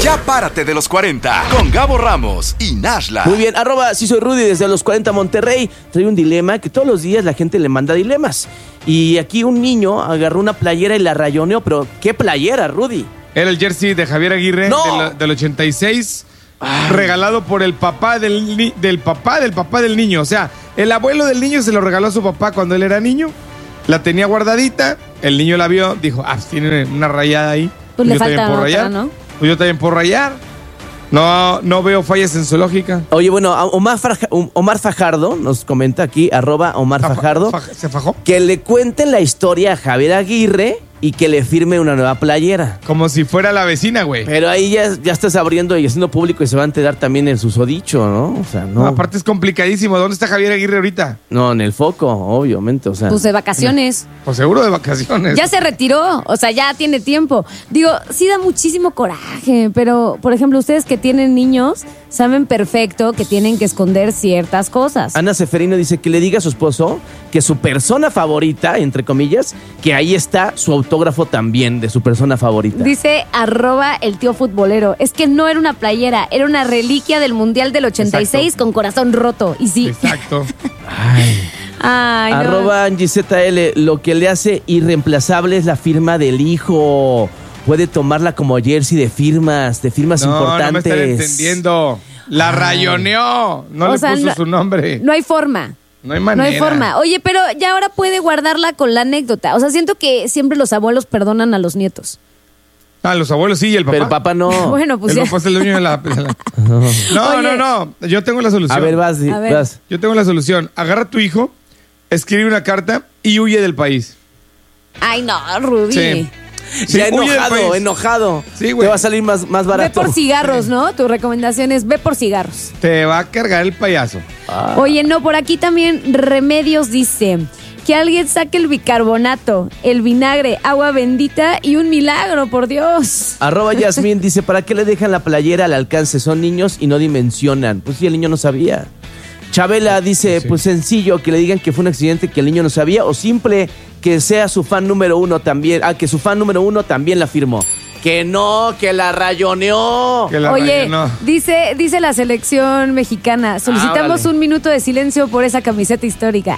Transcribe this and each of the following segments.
Ya párate de los 40 con Gabo Ramos y Nashla. Muy bien, @ sí soy Rudy desde los 40 Monterrey. Trae un dilema que todos los días la gente le manda dilemas. Y aquí un niño agarró una playera y la rayoneó, pero ¿qué playera, Rudy? Era el jersey de Javier Aguirre del 86, regalado por el papá del papá del niño. O sea, el abuelo del niño se lo regaló a su papá cuando él era niño. La tenía guardadita, el niño la vio, dijo, tiene una rayada ahí. Pues le falta otra, ¿no? Pues yo también puedo rayar. No veo fallas en su lógica. Oye, bueno, Omar Fajardo nos comenta aquí, @ Omar Fajardo. ¿Se fajó? Que le cuente la historia a Javier Aguirre y que le firme una nueva playera. Como si fuera la vecina, güey. Pero ahí ya estás abriendo y haciendo público y se va a enterar también el susodicho, ¿no? O sea, no. Aparte es complicadísimo. ¿Dónde está Javier Aguirre ahorita? No, en el foco, obviamente, o sea. Pues de vacaciones. Pues seguro de vacaciones. Ya se retiró, o sea, ya tiene tiempo. Digo, sí da muchísimo coraje, pero, por ejemplo, ustedes que tienen niños saben perfecto que tienen que esconder ciertas cosas. Ana Seferino dice que le diga a su esposo que su persona favorita, entre comillas, que ahí está su autógrafo también de su persona favorita. Dice @ el tío futbolero. Es que no era una playera, era una reliquia del Mundial del 86. Exacto. Con corazón roto. Y sí. Exacto. Ay, no. @ AngiZL, lo que le hace irreemplazable es la firma del hijo. Puede tomarla como jersey de firmas importantes. No me están entendiendo. La rayoneó. No le puso su nombre. No hay forma. No hay manera. No hay forma. Oye, pero ya ahora puede guardarla con la anécdota. O sea, siento que siempre los abuelos perdonan a los nietos. Los abuelos sí y el papá. Pero el papá no. Bueno, pues el papá es el dueño de la... No. Yo tengo la solución. A ver, vas. Yo tengo la solución. Agarra a tu hijo, escribe una carta y huye del país. Ay, no, Rudy. Sí. Ya enojado. Sí, güey. Te va a salir más barato. Ve por cigarros, ¿no? Tu recomendación es ve por cigarros. Te va a cargar el payaso. Oye, no, por aquí también Remedios dice que alguien saque el bicarbonato, el vinagre, agua bendita y un milagro, por Dios. @ Yasmín dice, ¿para qué le dejan la playera al alcance? Son niños y no dimensionan. Pues sí, el niño no sabía. Chabela dice, sí. Pues sencillo, que le digan que fue un accidente que el niño no sabía, o simple, que sea su fan número 1 también. Que su fan número 1 también la firmó. Que no, que la rayoneó. Oye, dice la selección mexicana, solicitamos un minuto de silencio por esa camiseta histórica.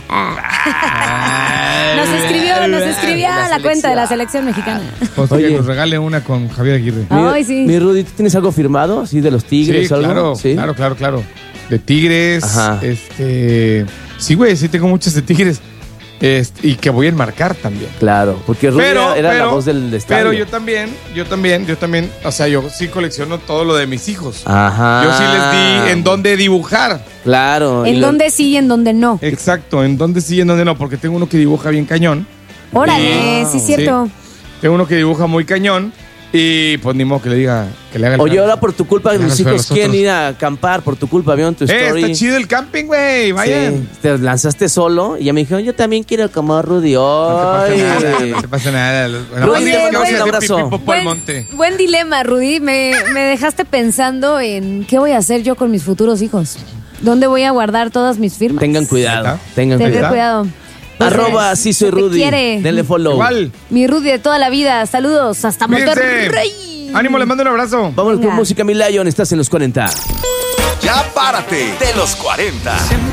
Nos escribió a la cuenta de la selección mexicana. Pues que nos regale una con Javier Aguirre. Ay, sí. Mi Rudy, ¿tú tienes algo firmado? ¿Sí? ¿De los Tigres o algo? Sí, claro. De Tigres. Ajá. Sí, güey, sí tengo muchas de Tigres. Y que voy a enmarcar también. Claro, porque Rudy era la voz del estadio. Pero yo también, o sea, yo sí colecciono todo lo de mis hijos. Ajá. Yo sí les di en dónde dibujar. Claro. En dónde sí y en dónde no. Exacto, en dónde sí y en dónde no, porque tengo uno que dibuja bien cañón. Órale, sí es cierto. Sí. Tengo uno que dibuja muy cañón. Y pues ni modo que le diga, que le haga el Oye, ahora por tu culpa mis hijos quieren ir a acampar, por tu culpa, vieron tu story. Está chido el camping, güey, vayan. Sí, te lanzaste solo y ya me dijeron, yo también quiero como Rudy. No te pasa nada. Oye, un abrazo. Buen dilema, Rudy. Me dejaste pensando en qué voy a hacer yo con mis futuros hijos. ¿Dónde voy a guardar todas mis firmas? Tengan cuidado. Tengan cuidado. @ sí soy Rudy. Denle follow. Igual. Mi Rudy de toda la vida. Saludos hasta Monterrey. Ánimo, les mando un abrazo. Vámonos con música, mi Lion. Estás en los 40. Ya párate de los 40.